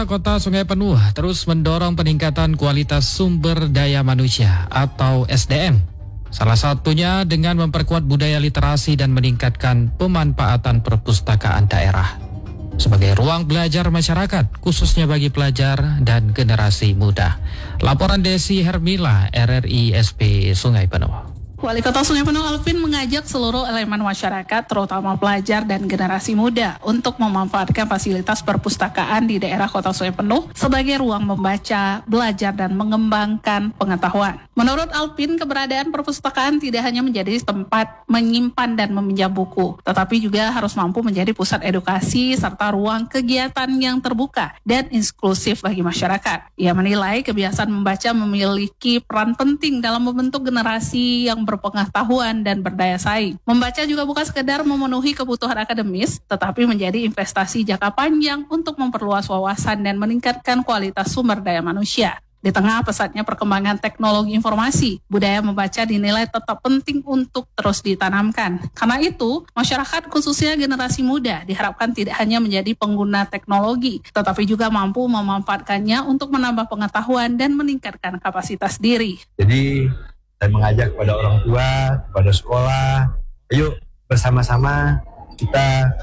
Kota Sungai Penuh terus mendorong peningkatan kualitas sumber daya manusia atau SDM. Salah satunya dengan memperkuat budaya literasi dan meningkatkan pemanfaatan perpustakaan daerah sebagai ruang belajar masyarakat, khususnya bagi pelajar dan generasi muda. Laporan Desi Hermila, RRI SP Sungai Penuh. Wali Kota Sungai Penuh Alvin mengajak seluruh elemen masyarakat, terutama pelajar dan generasi muda, untuk memanfaatkan fasilitas perpustakaan di daerah Kota Sungai Penuh sebagai ruang membaca, belajar, dan mengembangkan pengetahuan. Menurut Alvin, keberadaan perpustakaan tidak hanya menjadi tempat menyimpan dan meminjam buku, tetapi juga harus mampu menjadi pusat edukasi serta ruang kegiatan yang terbuka dan inklusif bagi masyarakat. Ia menilai kebiasaan membaca memiliki peran penting dalam membentuk generasi yang berpengetahuan dan berdaya saing. Membaca juga bukan sekedar memenuhi kebutuhan akademis, tetapi menjadi investasi jangka panjang untuk memperluas wawasan dan meningkatkan kualitas sumber daya manusia. Di tengah pesatnya perkembangan teknologi informasi, budaya membaca dinilai tetap penting untuk terus ditanamkan. Karena itu, masyarakat khususnya generasi muda diharapkan tidak hanya menjadi pengguna teknologi, tetapi juga mampu memanfaatkannya untuk menambah pengetahuan dan meningkatkan kapasitas diri. Jadi, saya mengajak kepada orang tua, kepada sekolah, ayo bersama-sama kita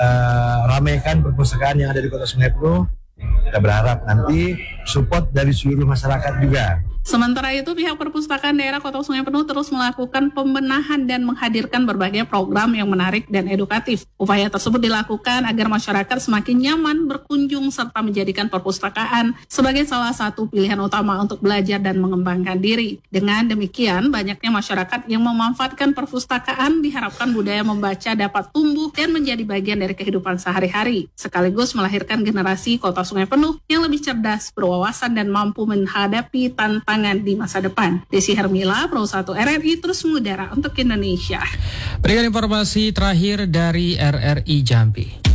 ramaikan perpustakaan yang ada di Kota Sungai Penuh. Kita berharap nanti support dari seluruh masyarakat juga. Sementara itu, pihak perpustakaan daerah Kota Sungai Penuh terus melakukan pembenahan dan menghadirkan berbagai program yang menarik dan edukatif. Upaya tersebut dilakukan agar masyarakat semakin nyaman berkunjung serta menjadikan perpustakaan sebagai salah satu pilihan utama untuk belajar dan mengembangkan diri. Dengan demikian, banyaknya masyarakat yang memanfaatkan perpustakaan diharapkan budaya membaca dapat tumbuh dan menjadi bagian dari kehidupan sehari-hari, sekaligus melahirkan generasi Kota Sungai Penuh yang lebih cerdas, berwawasan, dan mampu menghadapi tantangan di masa depan. Desi Hermila, Pro 1 RRI terus mengudara untuk Indonesia. Berikan informasi terakhir dari RRI Jambi.